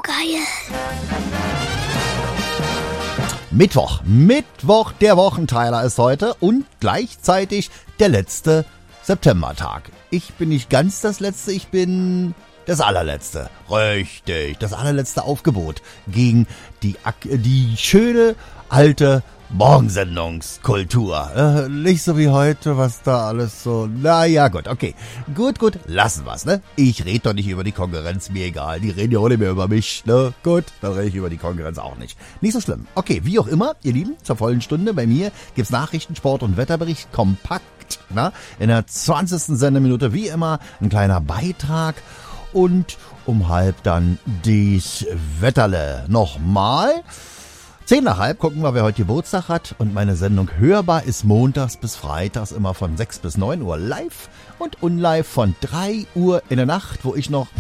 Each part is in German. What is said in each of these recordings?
geil. Mittwoch, der Wochenteiler ist heute und gleichzeitig der letzte Septembertag. Ich bin nicht ganz das Letzte, ich bin das Allerletzte. Richtig, das allerletzte Aufgebot gegen die schöne alte Morgensendungskultur. Nicht so wie heute, was da alles so... Naja, gut, okay. Gut, lassen wir's, ne? Ich rede doch nicht über die Konkurrenz, mir egal. Die reden ja auch nicht mehr über mich, ne? Gut, dann rede ich über die Konkurrenz auch nicht. Nicht so schlimm. Okay, wie auch immer, ihr Lieben, zur vollen Stunde bei mir gibt's Nachrichten, Sport und Wetterbericht kompakt, ne? In der 20. Sendeminute wie immer ein kleiner Beitrag und um halb dann dies Wetterle. Nochmal... 10 nach halb gucken wir, wer heute Geburtstag hat. Und meine Sendung Hörbar ist montags bis freitags immer von 6 bis 9 Uhr live und unlive von 3 Uhr in der Nacht, wo ich noch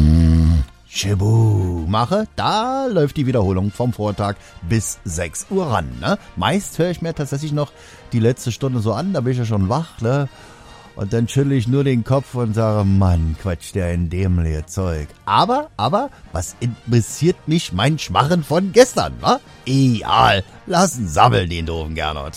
Chibu mache. Da läuft die Wiederholung vom Vortag bis 6 Uhr ran. Ne? Meist höre ich mir tatsächlich noch die letzte Stunde so an, da bin ich ja schon wach. Ne? Und dann schüttle ich nur den Kopf und sage, Mann, quatscht der in dämliche Zeug. Aber, was interessiert mich mein Schmarren von gestern, wa? Egal, lassen sammeln den doofen Gernot.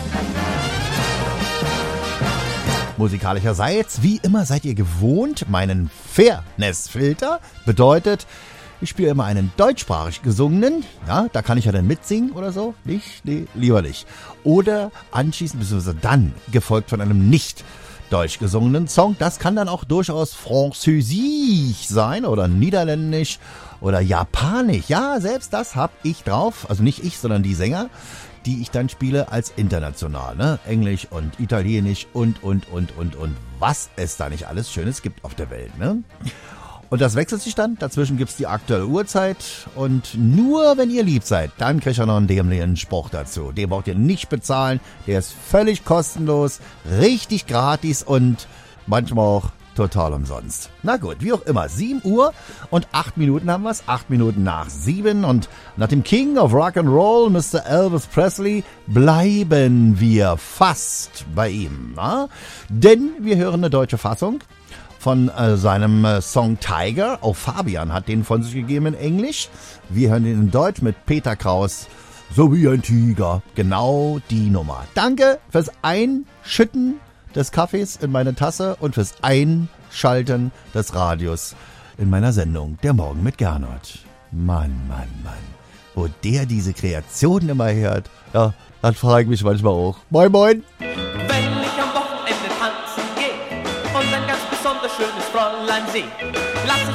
Musikalischerseits, wie immer seid ihr gewohnt, meinen Fairness-Filter bedeutet, ich spiele immer einen deutschsprachig gesungenen, ja, da kann ich ja dann mitsingen oder so, nicht, nee, lieber nicht. Oder anschließend, beziehungsweise dann, gefolgt von einem nicht deutsch gesungenen Song. Das kann dann auch durchaus französisch sein oder niederländisch oder japanisch. Ja, selbst das hab ich drauf. Also nicht ich, sondern die Sänger, die ich dann spiele als international. Ne? Englisch und Italienisch und was es da nicht alles Schönes gibt auf der Welt. Ne? Und das wechselt sich dann. Dazwischen gibt's die aktuelle Uhrzeit. Und nur wenn ihr lieb seid, dann kriegt ihr noch einen dämlichen Spruch dazu. Den braucht ihr nicht bezahlen. Der ist völlig kostenlos, richtig gratis und manchmal auch total umsonst. Na gut, wie auch immer. 7 Uhr und 8 Minuten haben wir's. 8 Minuten nach 7. Und nach dem King of Rock'n'Roll, Mr. Elvis Presley, bleiben wir fast bei ihm. Na? Denn wir hören eine deutsche Fassung von seinem Song Tiger. Auch Fabian hat den von sich gegeben in Englisch. Wir hören ihn in Deutsch mit Peter Kraus. So wie ein Tiger. Genau die Nummer. Danke fürs Einschütten des Kaffees in meine Tasse und fürs Einschalten des Radios in meiner Sendung Der Morgen mit Gernot. Mann. Wo der diese Kreationen immer hört, ja, dann frage ich mich manchmal auch. Moin. Wenn ich am Wochenende tanzen gehe und ein ganz besonders schönes Fräulein sehe, lass ich